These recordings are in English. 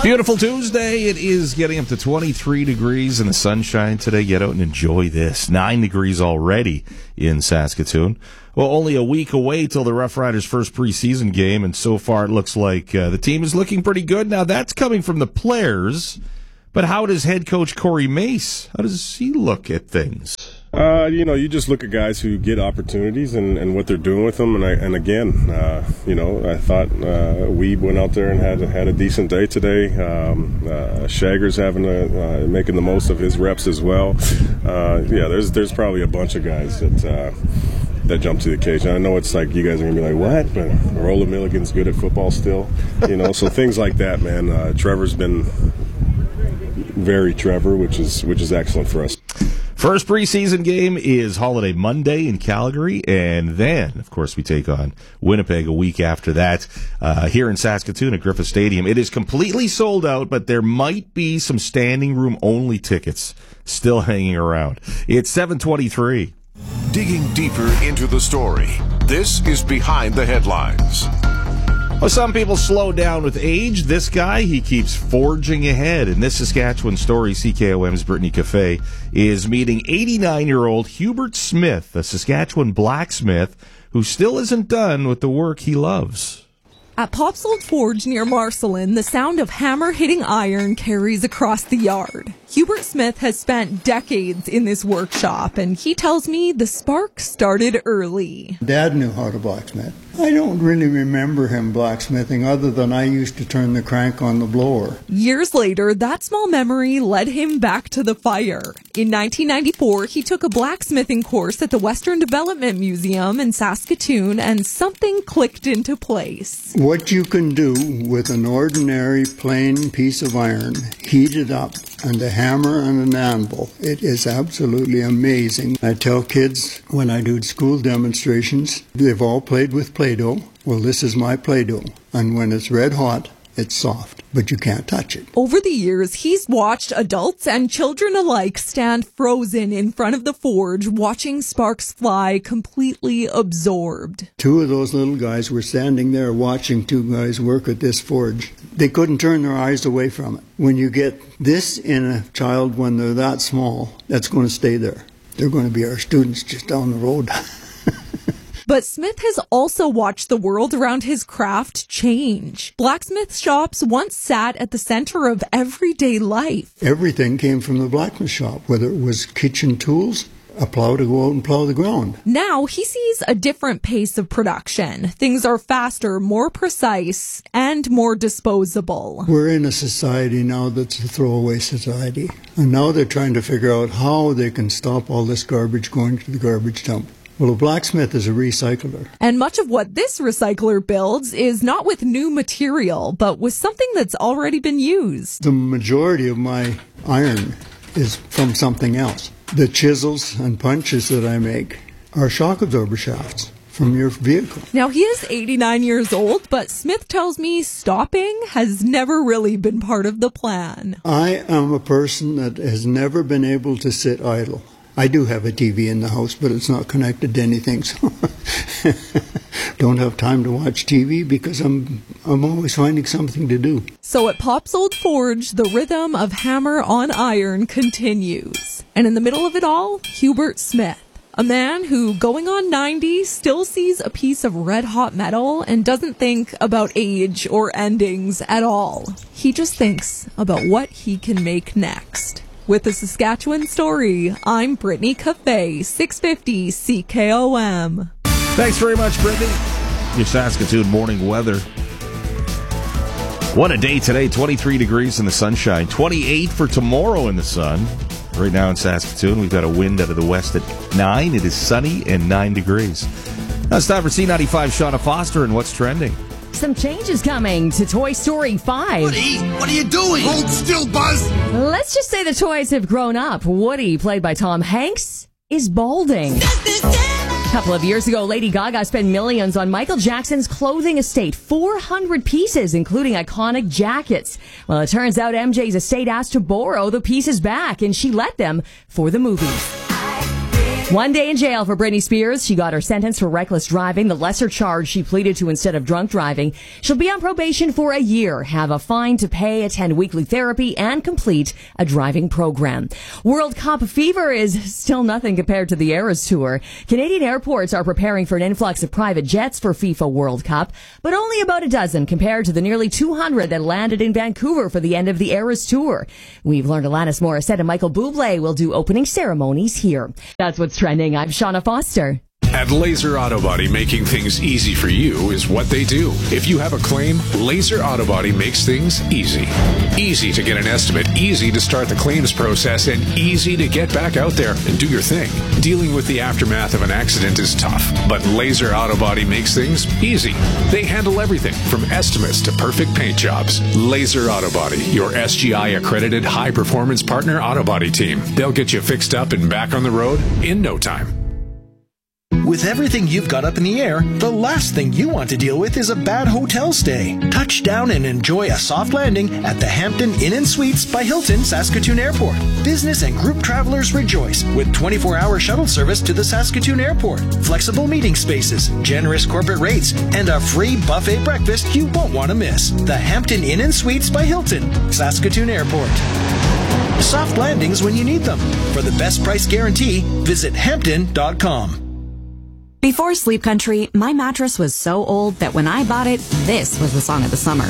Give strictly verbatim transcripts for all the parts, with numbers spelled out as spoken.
Beautiful Tuesday. It is getting up to twenty-three degrees in the sunshine today. Get out and enjoy this. Nine degrees already in Saskatoon. Well, only a week away till the Rough Riders' first preseason game, and so far it looks like uh, the team is looking pretty good. Now, that's coming from the players, but how does head coach Corey Mace, how does he look at things? Uh, you know, you just look at guys who get opportunities and, and what they're doing with them. And, I, and again, uh, you know, I thought uh, Weeb went out there and had had a decent day today. Um, uh, Shagger's having a, uh, making the most of his reps as well. Uh, yeah, there's there's probably a bunch of guys that uh, that jump to the occasion. I know it's like you guys are gonna be like, what? But Rolla Milligan's good at football still, you know. So things like that, man. Uh, Trevor's been very Trevor, which is which is excellent for us. First preseason game is Holiday Monday in Calgary, and then, of course, we take on Winnipeg a week after that uh, here in Saskatoon at Griffith Stadium. It is completely sold out, but there might be some standing room only tickets still hanging around. It's seven twenty-three. Digging deeper into the story, this is Behind the Headlines. Well, some people slow down with age. This guy, he keeps forging ahead. In this Saskatchewan story, C K O M's Brittany Cafe is meeting eighty-nine-year-old Hubert Smith, a Saskatchewan blacksmith who still isn't done with the work he loves. At Pop's Old Forge near Marcelin, the sound of hammer hitting iron carries across the yard. Hubert Smith has spent decades in this workshop, and he tells me the spark started early. Dad knew how to blacksmith. I don't really remember him blacksmithing other than I used to turn the crank on the blower. Years later, that small memory led him back to the fire. In nineteen ninety-four, he took a blacksmithing course at the Western Development Museum in Saskatoon, and something clicked into place. What you can do with an ordinary plain piece of iron, heat it up, and a hammer and an anvil, it is absolutely amazing. I tell kids when I do school demonstrations, they've all played with Play-Doh. Well, this is my Play-Doh. And when it's red hot, it's soft, but you can't touch it. Over the years, he's watched adults and children alike stand frozen in front of the forge, watching sparks fly, completely absorbed. Two of those little guys were standing there watching two guys work at this forge. They couldn't turn their eyes away from it. When you get this in a child when they're that small, that's going to stay there. They're going to be our students just down the road. But Smith has also watched the world around his craft change. Blacksmith shops once sat at the center of everyday life. Everything came from the blacksmith shop, whether it was kitchen tools, a plow to go out and plow the ground. Now he sees a different pace of production. Things are faster, more precise, and more disposable. We're in a society now that's a throwaway society. And now they're trying to figure out how they can stop all this garbage going to the garbage dump. Well, a blacksmith is a recycler. And much of what this recycler builds is not with new material, but with something that's already been used. The majority of my iron is from something else. The chisels and punches that I make are shock absorber shafts from your vehicle. Now, he is eighty-nine years old, but Smith tells me stopping has never really been part of the plan. I am a person that has never been able to sit idle. I do have a T V in the house, but it's not connected to anything, so don't have time to watch T V because I'm I'm always finding something to do. So at Pop's Old Forge, the rhythm of hammer on iron continues. And in the middle of it all, Hubert Smith, a man who, going on ninety, still sees a piece of red-hot metal and doesn't think about age or endings at all. He just thinks about what he can make next. With the Saskatchewan Story, I'm Brittany Cafe, six fifty C K O M. Thanks very much, Brittany. Your Saskatoon morning weather. What a day today, twenty-three degrees in the sunshine, twenty-eight for tomorrow in the sun. Right now in Saskatoon, we've got a wind out of the west at nine. It is sunny and nine degrees. Now it's time for C ninety-five Shauna Foster and What's Trending. Some changes coming to Toy Story five. Woody, what are you doing? Hold still, Buzz. Let's just say the toys have grown up. Woody, played by Tom Hanks, is balding. A couple of years ago, Lady Gaga spent millions on Michael Jackson's clothing estate, four hundred pieces, including iconic jackets. Well, it turns out M J's estate asked to borrow the pieces back, and she let them for the movies. One day in jail for Britney Spears. She got her sentence for reckless driving, the lesser charge she pleaded to instead of drunk driving. She'll be on probation for a year, have a fine to pay, attend weekly therapy, and complete a driving program. World Cup fever is still nothing compared to the Eras Tour. Canadian airports are preparing for an influx of private jets for FIFA World Cup, but only about a dozen compared to the nearly two hundred that landed in Vancouver for the end of the Eras Tour. We've learned Alanis Morissette and Michael Bublé will do opening ceremonies here. That's what's trending. I'm Shauna Foster. At Laser Auto Body, making things easy for you is what they do. If you have a claim, Laser Auto Body makes things easy. Easy to get an estimate, easy to start the claims process, and easy to get back out there and do your thing. Dealing with the aftermath of an accident is tough, but Laser Auto Body makes things easy. They handle everything from estimates to perfect paint jobs. Laser Auto Body, your S G I-accredited high-performance partner auto body team. They'll get you fixed up and back on the road in no time. With everything you've got up in the air, the last thing you want to deal with is a bad hotel stay. Touch down and enjoy a soft landing at the Hampton Inn and Suites by Hilton Saskatoon Airport. Business and group travelers rejoice with twenty-four hour shuttle service to the Saskatoon Airport, flexible meeting spaces, generous corporate rates, and a free buffet breakfast you won't want to miss. The Hampton Inn and Suites by Hilton, Saskatoon Airport. Soft landings when you need them. For the best price guarantee, visit hampton dot com. Before Sleep Country, my mattress was so old that when I bought it, this was the song of the summer.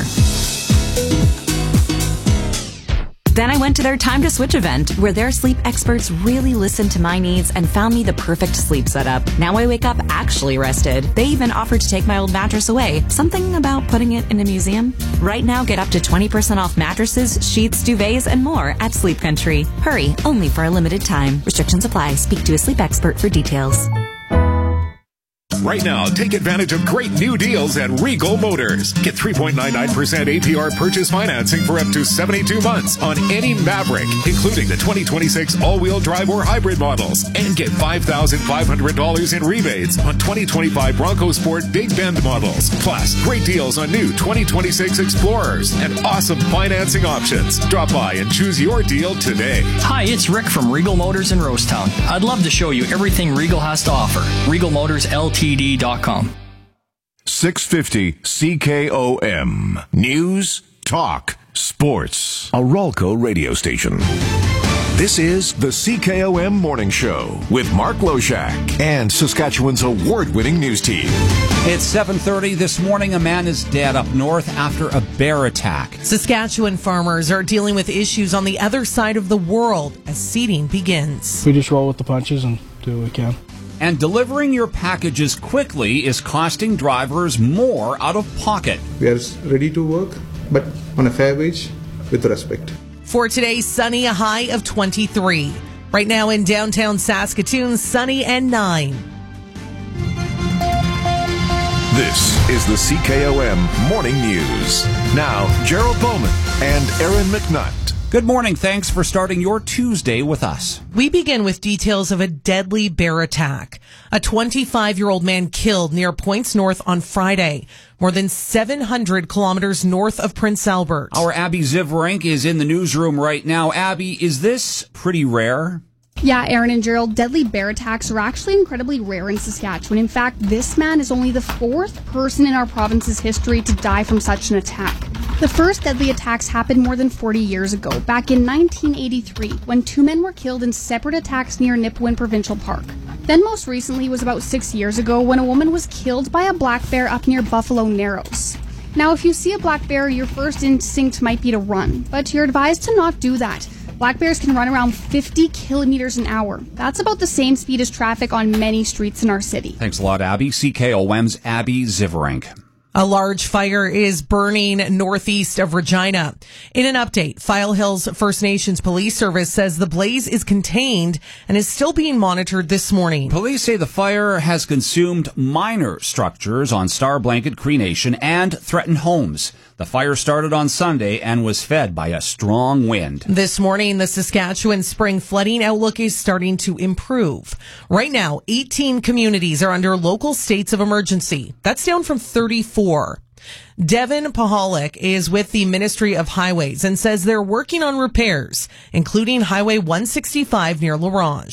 Then I went to their Time to Switch event, where their sleep experts really listened to my needs and found me the perfect sleep setup. Now I wake up actually rested. They even offered to take my old mattress away. Something about putting it in a museum? Right now, get up to twenty percent off mattresses, sheets, duvets, and more at Sleep Country. Hurry, only for a limited time. Restrictions apply. Speak to a sleep expert for details. Right now, take advantage of great new deals at Regal Motors. Get three point nine nine percent A P R purchase financing for up to seventy-two months on any Maverick, including the twenty twenty-six all-wheel drive or hybrid models. And get five thousand five hundred dollars in rebates on twenty twenty-five Bronco Sport Big Bend models. Plus, great deals on new twenty twenty-six Explorers and awesome financing options. Drop by and choose your deal today. Hi, it's Rick from Regal Motors in Rosetown. I'd love to show you everything Regal has to offer. Regal Motors L T D dot com. six fifty C K O M. News, talk, sports. A Ralco radio station. This is the C K O M Morning Show with Mark Loshak and Saskatchewan's award-winning news team. It's seven thirty this morning. A man is dead up north after a bear attack. Saskatchewan farmers are dealing with issues on the other side of the world as seeding begins. We just roll with the punches and do what we can. And delivering your packages quickly is costing drivers more out of pocket. We are ready to work, but on a fair wage with respect. For today, sunny, a high of twenty-three. Right now in downtown Saskatoon, sunny and nine. This is the C K O M Morning News. Now, Gerald Bowman and Aaron McNutt. Good morning. Thanks for starting your Tuesday with us. We begin with details of a deadly bear attack. A twenty-five-year-old man killed near Points North on Friday, more than seven hundred kilometers north of Prince Albert. Our Abby Zivrink is in the newsroom right now. Abby, is this pretty rare? Yeah, Aaron and Gerald, deadly bear attacks are actually incredibly rare in Saskatchewan. In fact, this man is only the fourth person in our province's history to die from such an attack. The first deadly attacks happened more than forty years ago, back in nineteen eighty-three, when two men were killed in separate attacks near Nipawin Provincial Park. Then most recently was about six years ago when a woman was killed by a black bear up near Buffalo Narrows. Now, if you see a black bear, your first instinct might be to run, but you're advised to not do that. Black bears can run around fifty kilometers an hour. That's about the same speed as traffic on many streets in our city. Thanks a lot, Abby. C K O M's Abby Zivrink. A large fire is burning northeast of Regina. In an update, File Hills First Nations Police Service says the blaze is contained and is still being monitored this morning. Police say the fire has consumed minor structures on Star Blanket Cree Nation and threatened homes. The fire started on Sunday and was fed by a strong wind. This morning, the Saskatchewan spring flooding outlook is starting to improve. Right now, eighteen communities are under local states of emergency. That's down from thirty-four. Devin Pahalik is with the Ministry of Highways and says they're working on repairs, including Highway one sixty-five near La Ronge.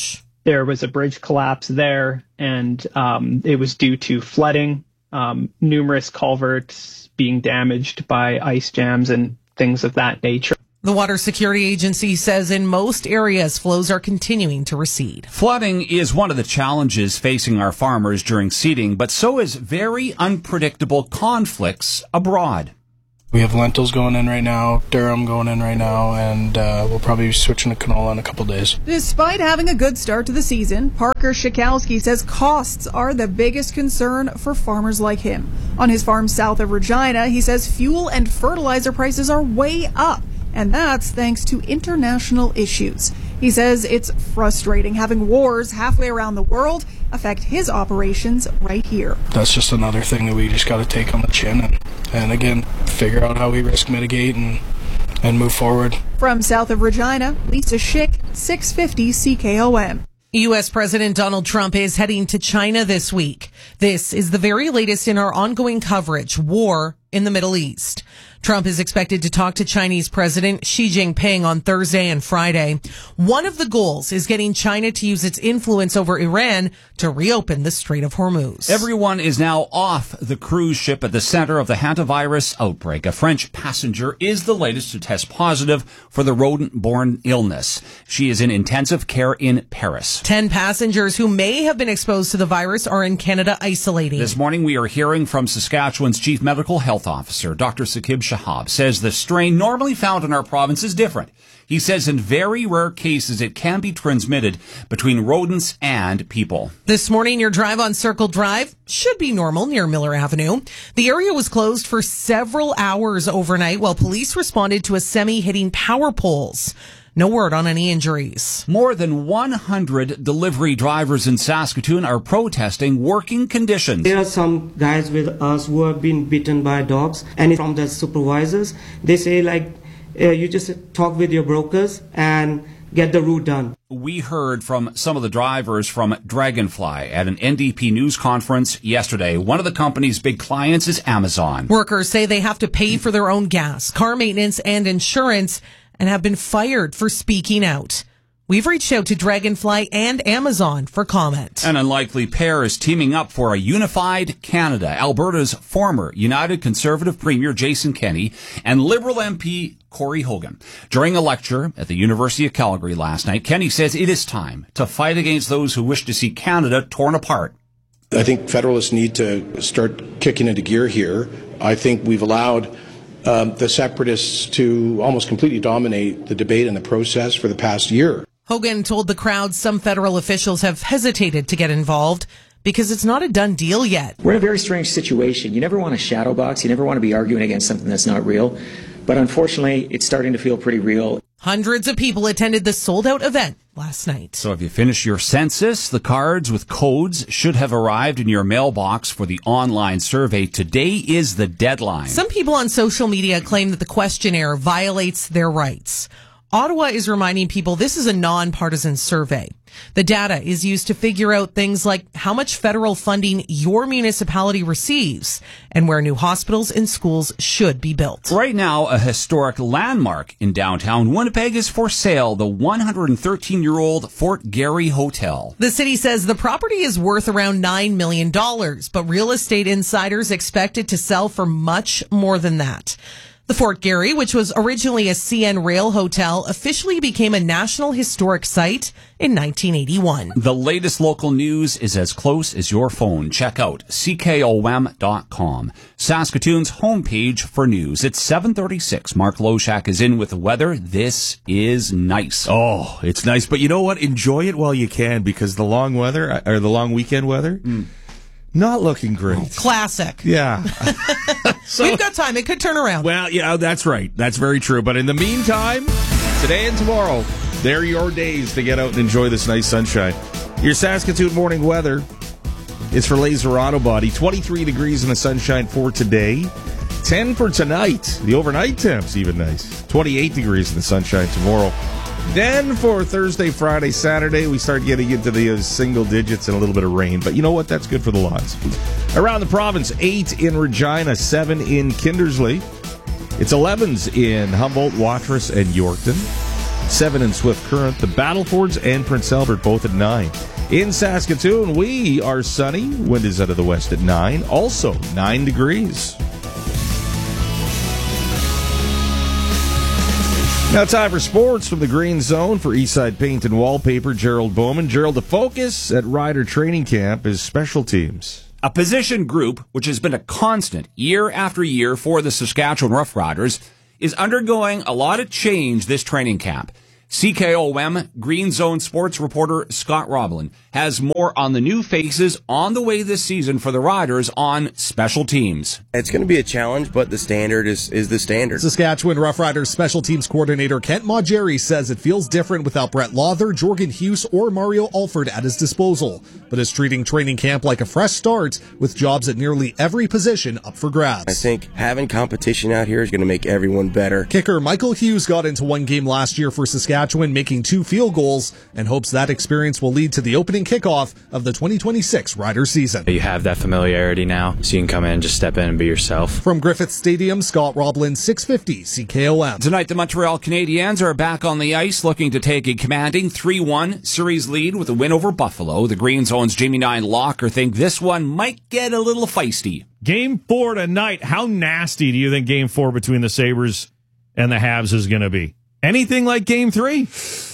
there was a bridge collapse there, and um, it was due to flooding, um, numerous culverts being damaged by ice jams and things of that nature. The Water Security Agency says in most areas, flows are continuing to recede. Flooding is one of the challenges facing our farmers during seeding, but so is very unpredictable conflicts abroad. We have lentils going in right now, durum going in right now, and uh, we'll probably be switching to canola in a couple days. Despite having a good start to the season, Parker Shikalski says costs are the biggest concern for farmers like him. On his farm south of Regina, he says fuel and fertilizer prices are way up, and that's thanks to international issues. He says it's frustrating having wars halfway around the world affect his operations right here. That's just another thing that we just got to take on the chin and, and again, figure out how we risk mitigate and, and move forward. From south of Regina, Lisa Schick, six fifty C K O M. U S. President Donald Trump is heading to China this week. This is the very latest in our ongoing coverage, war in the Middle East. Trump is expected to talk to Chinese President Xi Jinping on Thursday and Friday. One of the goals is getting China to use its influence over Iran to reopen the Strait of Hormuz. Everyone is now off the cruise ship at the center of the hantavirus outbreak. A French passenger is the latest to test positive for the rodent-borne illness. She is in intensive care in Paris. Ten passengers who may have been exposed to the virus are in Canada isolating. This morning we are hearing from Saskatchewan's Chief Medical Health Officer, Doctor Sakib Shahab, says the strain normally found in our province is different. He says in very rare cases it can be transmitted between rodents and people. This morning, your drive on Circle Drive should be normal near Miller Avenue. The area was closed for several hours overnight while police responded to a semi hitting power poles. No word on any injuries. More than one hundred delivery drivers in Saskatoon are protesting working conditions. There are some guys with us who have been bitten by dogs, and from the supervisors, they say like, uh, you just talk with your brokers and get the route done. We heard from some of the drivers from Dragonfly at an N D P news conference yesterday. One of the company's big clients is Amazon. Workers say they have to pay for their own gas, car maintenance, and insurance, and have been fired for speaking out. We've reached out to Dragonfly and Amazon for comment. An unlikely pair is teaming up for a unified Canada. Alberta's former United Conservative Premier Jason Kenney and Liberal M P Corey Hogan. During a lecture at the University of Calgary last night, Kenney says it is time to fight against those who wish to see Canada torn apart. I think Federalists need to start kicking into gear here. I think we've allowed Um, the separatists to almost completely dominate the debate and the process for the past year. Hogan told the crowd some federal officials have hesitated to get involved because it's not a done deal yet. We're in a very strange situation. You never want to shadow box. You never want to be arguing against something that's not real. But unfortunately, it's starting to feel pretty real. Hundreds of people attended the sold-out event last night. So if you finish your census, the cards with codes should have arrived in your mailbox for the online survey. Today is the deadline. Some people on social media claim that the questionnaire violates their rights. Ottawa is reminding people this is a nonpartisan survey. The data is used to figure out things like how much federal funding your municipality receives and where new hospitals and schools should be built. Right now, a historic landmark in downtown Winnipeg is for sale, the one hundred thirteen-year-old Fort Garry Hotel. The city says the property is worth around nine million dollars, but real estate insiders expect it to sell for much more than that. The Fort Garry, which was originally a C N Rail hotel, officially became a National Historic Site in nineteen eighty-one. The latest local news is as close as your phone. Check out C K O M dot com, Saskatoon's homepage for news. It's seven thirty-six. Mark Loshak is in with the weather. This is nice. Oh, it's nice. But you know what? Enjoy it while you can, because the long weather, or the long weekend weather, mm. not looking great. Classic. Yeah. So, we've got time. It could turn around. Well, yeah, that's right. That's very true. But in the meantime, today and tomorrow, they're your days to get out and enjoy this nice sunshine. Your Saskatoon morning weather is for Laser Auto Body. twenty-three degrees in the sunshine for today. ten for tonight. The overnight temp's even nice. twenty-eight degrees in the sunshine tomorrow. Then for Thursday, Friday, Saturday, we start getting into the uh, single digits and a little bit of rain. But you know what? That's good for the lawns. Around the province, eight in Regina, seven in Kindersley. It's elevens in Humboldt, Watrous, and Yorkton. seven in Swift Current, the Battlefords and Prince Albert both at nine. In Saskatoon, we are sunny. Wind is out of the west at nine. Also nine degrees. Now time for sports from the Green Zone for Eastside Paint and Wallpaper, Gerald Bowman. Gerald, the focus at Rider Training Camp is special teams. A position group, which has been a constant year after year for the Saskatchewan Roughriders, is undergoing a lot of change this training camp. C K O M Green Zone sports reporter Scott Roblin has more on the new faces on the way this season for the Riders on special teams. It's going to be a challenge, but the standard is, is the standard. Saskatchewan Roughriders special teams coordinator Kent Maugeri says it feels different without Brett Lawther, Jorgen Hughes, or Mario Alford at his disposal, but is treating training camp like a fresh start with jobs at nearly every position up for grabs. I think having competition out here is going to make everyone better. Kicker Michael Hughes got into one game last year for Saskatchewan, making two field goals, and hopes that experience will lead to the opening kickoff of the twenty twenty-six Rider season. You have that familiarity now, so you can come in, just step in and be yourself. From Griffith Stadium, Scott Roblin, six fifty C K O M. Tonight, the Montreal Canadiens are back on the ice, looking to take a commanding three one series lead with a win over Buffalo. The Green Zone's Jamie Nine Locker think this one might get a little feisty. Game four tonight. How nasty do you think game four between the Sabres and the Habs is going to be? Anything like game three?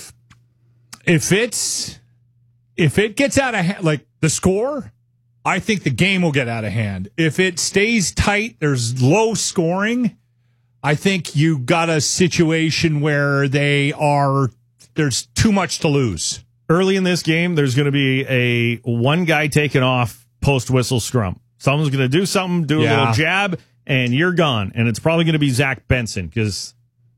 If it's if it gets out of hand, like the score, I think the game will get out of hand. If it stays tight, there's low scoring, I think you got a situation where they are there's too much to lose. Early in this game, there's going to be a one guy taken off post whistle scrum. Someone's going to do something, do a Yeah. little jab, and you're gone. And it's probably going to be Zach Benson because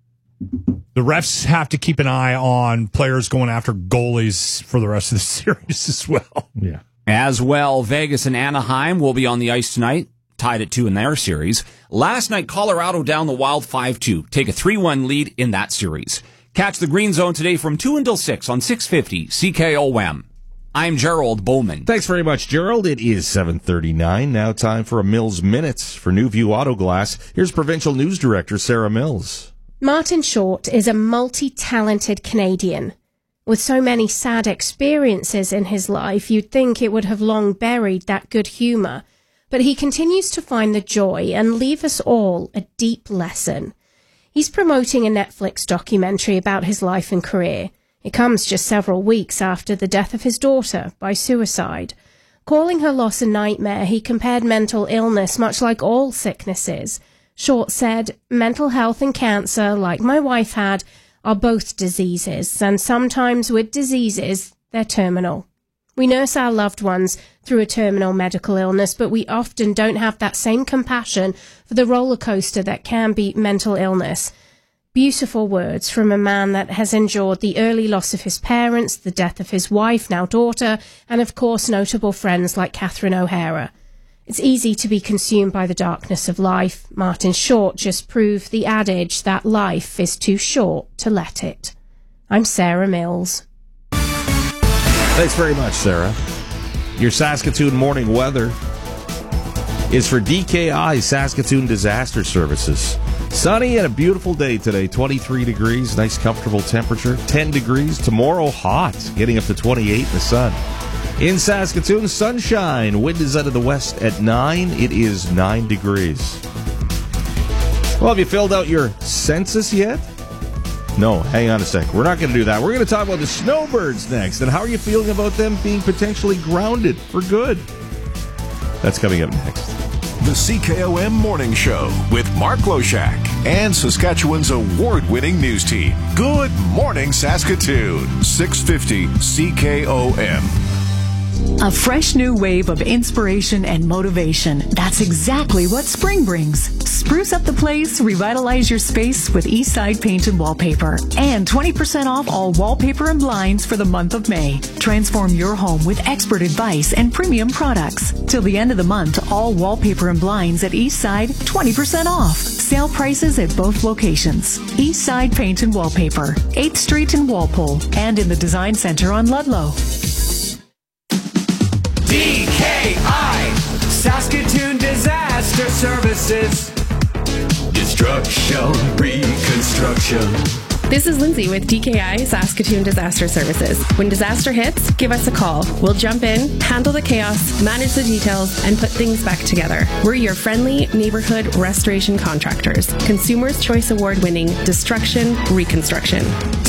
the refs have to keep an eye on players going after goalies for the rest of the series as well. Yeah. As well, Vegas and Anaheim will be on the ice tonight, tied at two in their series. Last night, Colorado down the Wild five two, take a three one lead in that series. Catch the Green Zone today from two until six on six fifty C K O M. I'm Gerald Bowman. Thanks very much, Gerald. It is seven thirty-nine. Now time for a Mills Minutes for New View Auto Glass. Here's Provincial News Director Sarah Mills. Martin Short is a multi-talented Canadian. With so many sad experiences in his life, you'd think it would have long buried that good humour. But he continues to find the joy and leave us all a deep lesson. He's promoting a Netflix documentary about his life and career. It comes just several weeks after the death of his daughter by suicide. Calling her loss a nightmare, he compared mental illness much like all sicknesses. Short said, mental health and cancer, like my wife had, are both diseases, and sometimes with diseases, they're terminal. We nurse our loved ones through a terminal medical illness, but we often don't have that same compassion for the roller coaster that can be mental illness. Beautiful words from a man that has endured the early loss of his parents, the death of his wife, now daughter, and of course notable friends like Catherine O'Hara. It's easy to be consumed by the darkness of life. Martin Short just proved the adage that life is too short to let it. I'm Sarah Mills. Thanks very much, Sarah. Your Saskatoon morning weather is for D K I, Saskatoon Disaster Services. Sunny and a beautiful day today, twenty-three degrees, nice comfortable temperature, ten degrees. Tomorrow, hot, getting up to twenty-eight in the sun. In Saskatoon, sunshine, wind is out of the west at nine. It is nine degrees. Well, have you filled out your census yet? No, hang on a sec. We're not going to do that. We're going to talk about the snowbirds next and how are you feeling about them being potentially grounded for good. That's coming up next. The C K O M Morning Show with Mark Loshak and Saskatchewan's award-winning news team. Good morning, Saskatoon. six fifty C K O M. A fresh new wave of inspiration and motivation. That's exactly what spring brings. Spruce up the place, revitalize your space with Eastside Paint and Wallpaper. And twenty percent off all wallpaper and blinds for the month of May. Transform your home with expert advice and premium products. Till the end of the month, all wallpaper and blinds at Eastside, twenty percent off. Sale prices at both locations. Eastside Paint and Wallpaper, eighth Street in Walpole, and in the Design Center on Ludlow. D K I, Saskatoon Disaster Services. Destruction, reconstruction. This is Lindsay with D K I Saskatoon Disaster Services. When disaster hits, give us a call. We'll jump in, handle the chaos, manage the details, and put things back together. We're your friendly neighborhood restoration contractors. Consumers' Choice Award winning Destruction Reconstruction.